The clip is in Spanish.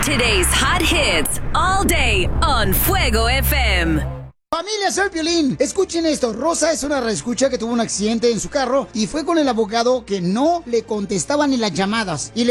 Today's hot hits all day on Fuego FM. Familia, soy Piolín. Escuchen esto. Rosa es una reescucha que tuvo un accidente en su carro y fue con el abogado que no le contestaba ni las llamadas. Y le